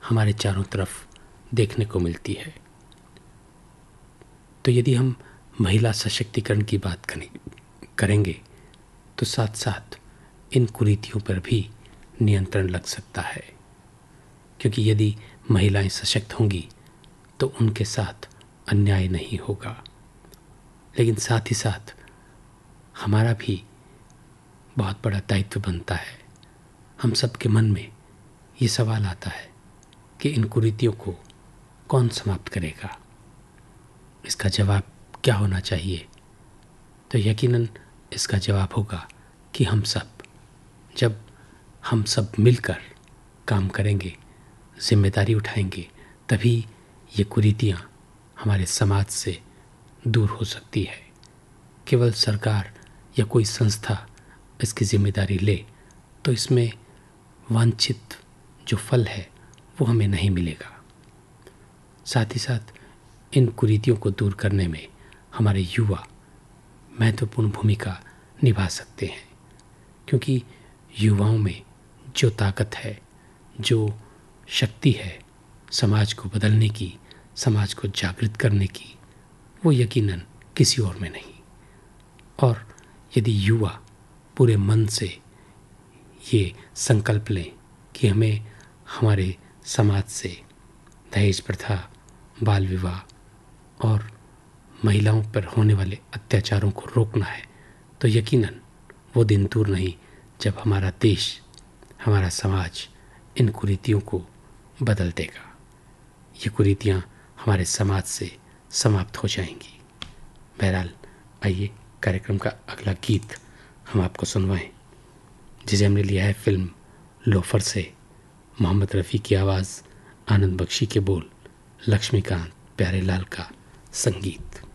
हमारे चारों तरफ देखने को मिलती है। तो यदि हम महिला सशक्तिकरण की बात करेंगे तो साथ साथ इन कुरीतियों पर भी नियंत्रण लग सकता है, क्योंकि यदि महिलाएं सशक्त होंगी तो उनके साथ अन्याय नहीं होगा। लेकिन साथ ही साथ हमारा भी बहुत बड़ा दायित्व बनता है। हम सबके मन में ये सवाल आता है कि इन कुरीतियों को कौन समाप्त करेगा, इसका जवाब क्या होना चाहिए। तो यकीनन इसका जवाब होगा कि जब हम सब मिलकर काम करेंगे, जिम्मेदारी उठाएंगे, तभी ये कुरीतियाँ हमारे समाज से दूर हो सकती है। केवल सरकार या कोई संस्था इसकी जिम्मेदारी ले तो इसमें वांछित जो फल है वो हमें नहीं मिलेगा। साथ ही साथ इन कुरीतियों को दूर करने में हमारे युवा महत्वपूर्ण भूमिका निभा सकते हैं, क्योंकि युवाओं में जो ताकत है, जो शक्ति है समाज को बदलने की, समाज को जागृत करने की, वो यकीनन किसी और में नहीं। और यदि युवा पूरे मन से ये संकल्प लें कि हमें हमारे समाज से दहेज प्रथा, बाल विवाह और महिलाओं पर होने वाले अत्याचारों को रोकना है, तो यकीनन वो दिन दूर नहीं जब हमारा देश, हमारा समाज इन कुरीतियों को बदल देगा। ये कुरीतियाँ हमारे समाज से समाप्त हो जाएंगी। बहरहाल आइए कार्यक्रम का अगला गीत हम आपको सुनवाएं, जिसे हमने लिया है फिल्म लोफर से। मोहम्मद रफ़ी की आवाज़, आनंद बख्शी के बोल, लक्ष्मीकांत प्यारेलाल का संगीत।